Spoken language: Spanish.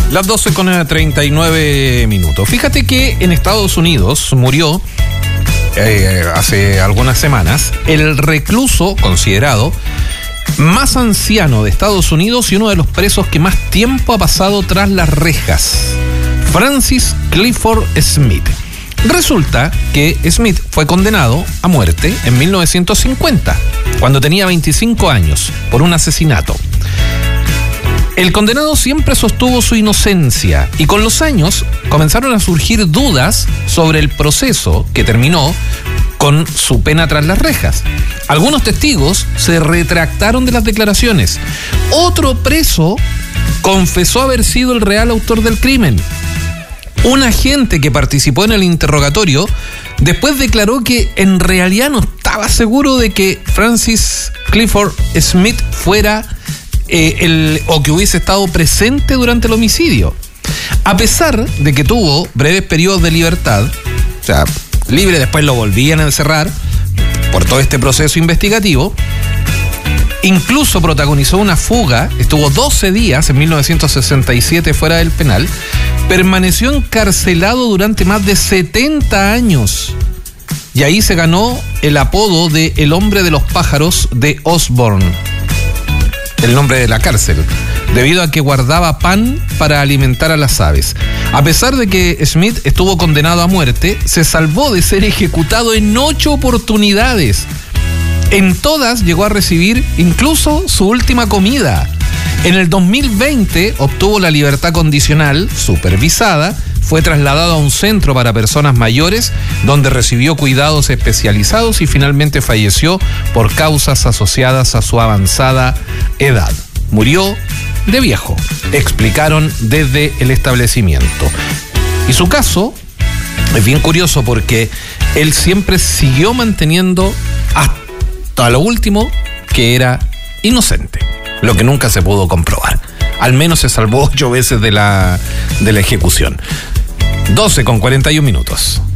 Las 12:39. Fíjate que en Estados Unidos murió hace algunas semanas el recluso considerado más anciano de Estados Unidos y uno de los presos que más tiempo ha pasado tras las rejas, Francis Clifford Smith. Resulta que Smith fue condenado a muerte en 1950, cuando tenía 25 años, por un asesinato. El condenado siempre sostuvo su inocencia y con los años comenzaron a surgir dudas sobre el proceso que terminó con su pena tras las rejas. Algunos testigos se retractaron de las declaraciones. Otro preso confesó haber sido el real autor del crimen. Un agente que participó en el interrogatorio después declaró que en realidad no estaba seguro de que Francis Clifford Smith fuera o que hubiese estado presente durante el homicidio. A pesar de que tuvo breves periodos de libertad, o sea, libre, después lo volvían a encerrar por todo este proceso investigativo, incluso protagonizó una fuga, estuvo 12 días en 1967 fuera del penal, permaneció encarcelado durante más de 70 años y ahí se ganó el apodo de el hombre de los pájaros de Osborne, el nombre de la cárcel, debido a que guardaba pan para alimentar a las aves. A pesar de que Smith estuvo condenado a muerte, se salvó de ser ejecutado en 8 oportunidades. En todas llegó a recibir incluso su última comida. En el 2020 obtuvo la libertad condicional, supervisada, fue trasladado a un centro para personas mayores, donde recibió cuidados especializados y finalmente falleció por causas asociadas a su avanzada edad. Murió de viejo, explicaron desde el establecimiento. Y su caso es bien curioso porque él siempre siguió manteniendo hasta lo último que era inocente, lo que nunca se pudo comprobar. Al menos se salvó 8 veces de la ejecución. 12:41.